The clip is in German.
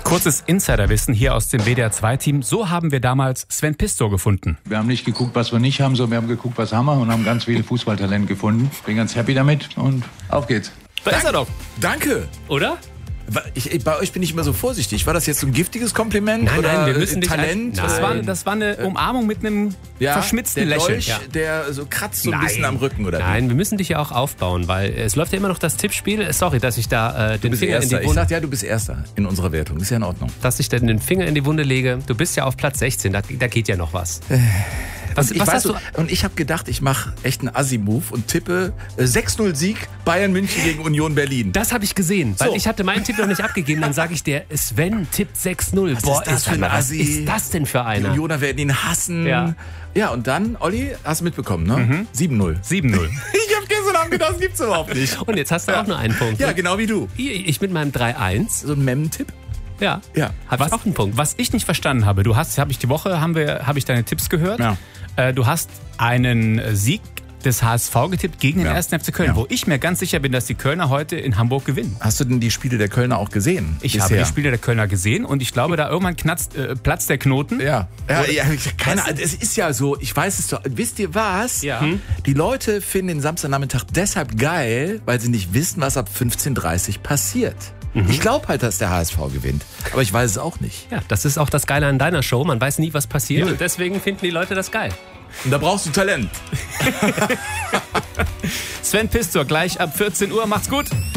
Kurzes Insiderwissen hier aus dem WDR 2-Team. So haben wir damals Sven Pistor gefunden. Wir haben nicht geguckt, was wir nicht haben, sondern wir haben geguckt, was haben wir und haben ganz viel Fußballtalent gefunden. Bin ganz happy damit und auf geht's. Da ist er doch. Danke. Oder? Bei euch bin ich immer so vorsichtig. War das jetzt so ein giftiges Kompliment? Nein, oder wir müssen Talent? Das war eine Umarmung mit einem verschmitzten der Lächeln. Dolch, der so kratzt so ein bisschen am Rücken, oder? Nein, wir müssen dich ja auch aufbauen, weil es läuft ja immer noch das Tippspiel. Sorry, dass ich da den Finger in die Ich Wunde... sag ja, du bist Erster in unserer Wertung. Ist ja in Ordnung. Dass ich dann den Finger in die Wunde lege. Du bist ja auf Platz 16, da geht ja noch was. Und ich habe gedacht, ich mache echt einen Assi-Move und tippe 6-0 Sieg Bayern München gegen Union Berlin. Das habe ich gesehen, weil So. ich hatte meinen Tipp noch nicht abgegeben. Dann sage ich dir, Sven tippt 6-0. Was ist das für ein Assi? Was ist das denn für Die einer? Unioner werden ihn hassen. Ja. Ja, und dann, Olli, hast du mitbekommen, ne? 7-0. 7-0. Ich habe gestern Abend gedacht, das gibt's überhaupt nicht. Und jetzt hast du auch nur einen Punkt. Ja, genau wie du. Ich mit meinem 3-1. So ein Mem-Tipp? Ja. Ja. Habe ich auch einen Punkt. Was ich nicht verstanden habe, habe ich deine Tipps gehört. Ja. Du hast einen Sieg des HSV getippt gegen den 1. FC Köln, wo ich mir ganz sicher bin, dass die Kölner heute in Hamburg gewinnen. Hast du denn die Spiele der Kölner auch gesehen? Ich habe die Spiele der Kölner gesehen und ich glaube, da irgendwann platzt der Knoten. Ja, keine Ahnung. Es ist ja so, ich weiß es doch. Wisst ihr was? Ja. Die Leute finden den Samstagnachmittag deshalb geil, weil sie nicht wissen, was ab 15:30 Uhr passiert. Ich glaube halt, dass der HSV gewinnt. Aber ich weiß es auch nicht. Ja, das ist auch das Geile an deiner Show. Man weiß nie, was passiert. Nö. Und deswegen finden die Leute das geil. Und da brauchst du Talent. Sven Pistor gleich ab 14 Uhr. Macht's gut.